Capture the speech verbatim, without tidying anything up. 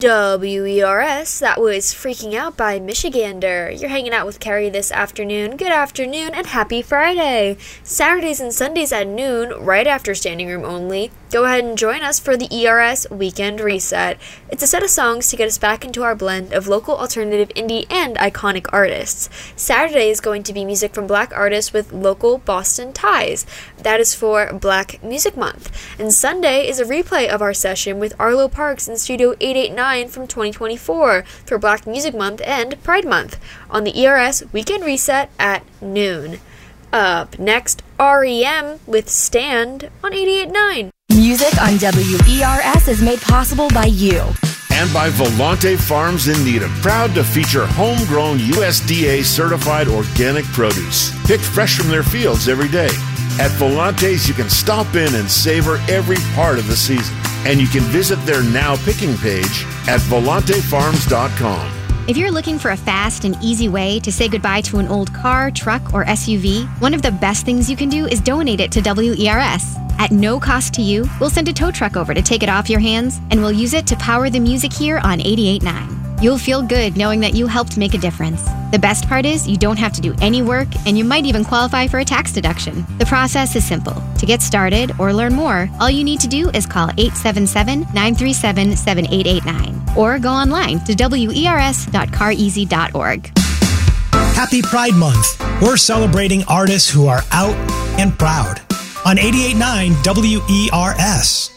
W E R S, that was Freaking Out by Michigander. You're hanging out with Carrie this afternoon. Good afternoon and happy Friday. Saturdays and Sundays at noon, right after Standing Room Only, go ahead and join us for the E R S Weekend Reset. It's a set of songs to get us back into our blend of local alternative indie and iconic artists. Saturday is going to be music from black artists with local Boston ties. That is for Black Music Month. And Sunday is a replay of our session with Arlo Parks in Studio eight eighty-nine from twenty twenty-four for Black Music Month and Pride Month on the E R S Weekend Reset at noon. Up next, R E M with Stand on eighty-eight point nine. Music on W E R S is made possible by you. And by Volante Farms in Needham, proud to feature homegrown U S D A certified organic produce, picked fresh from their fields every day. At Volante's, you can stop in and savor every part of the season. And you can visit their Now Picking page at volante farms dot com. If you're looking for a fast and easy way to say goodbye to an old car, truck, or S U V, one of the best things you can do is donate it to W E R S. At no cost to you, we'll send a tow truck over to take it off your hands, and we'll use it to power the music here on eighty-eight point nine. You'll feel good knowing that you helped make a difference. The best part is you don't have to do any work, and you might even qualify for a tax deduction. The process is simple. To get started or learn more, all you need to do is call eight seven seven, nine three seven, seven eight eight nine or go online to W E R S dot car easy dot org. Happy Pride Month. We're celebrating artists who are out and proud on eighty-eight point nine W E R S.